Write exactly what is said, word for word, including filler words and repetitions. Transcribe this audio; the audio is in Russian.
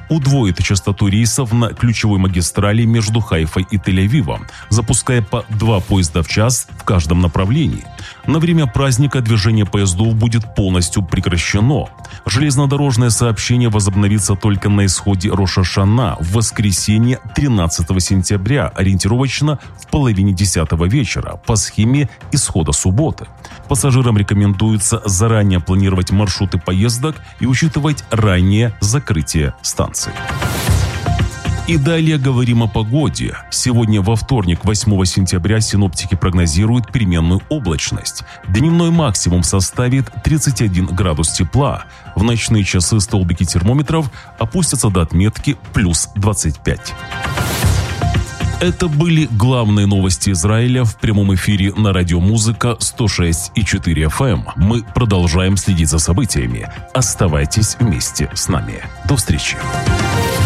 удвоит частоту рейсов на ключевой магистрали между Хайфой и Тель-Авивом, запуская по два поезда в час в каждом направлении. На время праздника движение поездов будет полностью прекращено. Железнодорожное сообщение возобновится только на исходе Рош ха-Шана в воскресенье тринадцатого сентября, ориентировочно в половине десятого вечера, по схеме исхода субботы. Пассажирам рекомендуется заранее планировать маршруты поездок и учитывать раннее закрытие станций. И далее говорим о погоде. Сегодня во вторник, восьмого сентября, синоптики прогнозируют переменную облачность. Дневной максимум составит тридцать один градус тепла. В ночные часы столбики термометров опустятся до отметки плюс двадцать пять. Это были главные новости Израиля в прямом эфире на радио Музыка сто шесть и четыре эф эм. Мы продолжаем следить за событиями. Оставайтесь вместе с нами. До встречи.